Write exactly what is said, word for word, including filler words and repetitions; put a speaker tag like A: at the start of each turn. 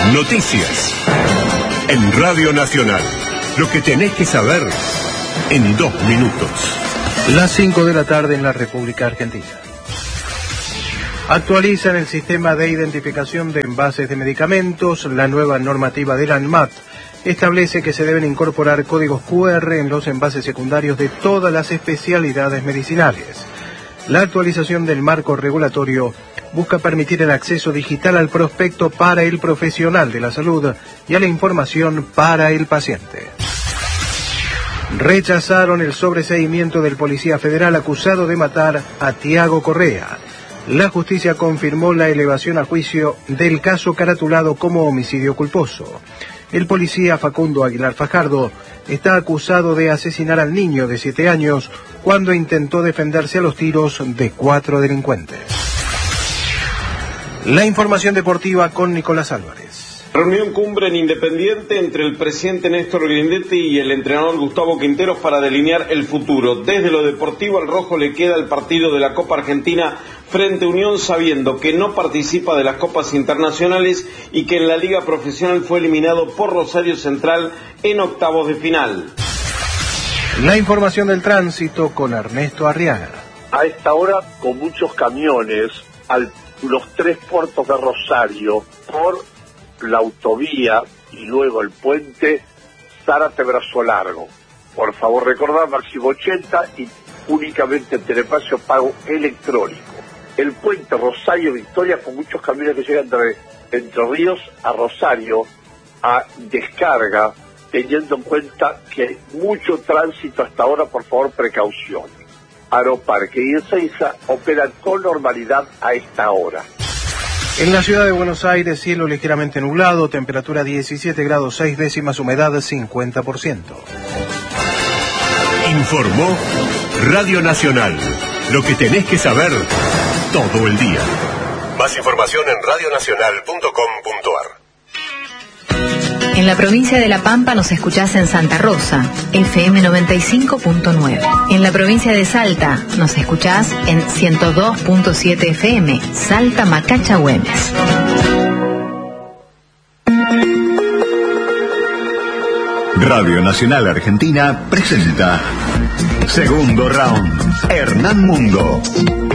A: Noticias. En Radio Nacional. Lo que tenés que saber en dos minutos.
B: Las cinco de la tarde en la República Argentina. Actualizan el sistema de identificación de envases de medicamentos. La nueva normativa del ANMAT establece que se deben incorporar códigos cu erre en los envases secundarios de todas las especialidades medicinales. La actualización del marco regulatorio busca permitir el acceso digital al prospecto para el profesional de la salud y a la información para el paciente. Rechazaron el sobreseimiento del policía federal acusado de matar a Tiago Correa. La justicia confirmó la elevación a juicio del caso caratulado como homicidio culposo. El policía Facundo Aguilar Fajardo está acusado de asesinar al niño de siete años cuando intentó defenderse a los tiros de cuatro delincuentes. La información deportiva con Nicolás Álvarez.
C: Reunión cumbre en Independiente entre el presidente Néstor Grindetti y el entrenador Gustavo Quinteros para delinear el futuro. Desde lo deportivo al rojo le queda el partido de la Copa Argentina frente a Unión, sabiendo que no participa de las copas internacionales y que en la liga profesional fue eliminado por Rosario Central en octavos de final.
B: La información del tránsito con Ernesto Arriaga.
D: A esta hora, con muchos camiones, al los tres puertos de Rosario, por la autovía y luego el puente Zárate Brazo Largo. Por favor, recordar máximo ochenta y únicamente telepacio pago electrónico. El puente Rosario Victoria, con muchos camiones que llegan de Entre Ríos a Rosario a descarga, teniendo en cuenta que hay mucho tránsito hasta ahora. Por favor, precaución. Aeroparque y Ezeiza operan con normalidad a esta hora.
B: En la ciudad de Buenos Aires, cielo ligeramente nublado, temperatura diecisiete grados seis décimas, humedad cincuenta por ciento.
A: Informó Radio Nacional. Lo que tenés que saber todo el día. Más información en radio nacional punto com punto ar.
E: En la provincia de La Pampa nos escuchás en Santa Rosa, efe eme noventa y cinco punto nueve. En la provincia de Salta nos escuchás en ciento dos punto siete efe eme, Salta Macacha Güemes.
F: Radio Nacional Argentina presenta Segundo Round, Hernán Mundo.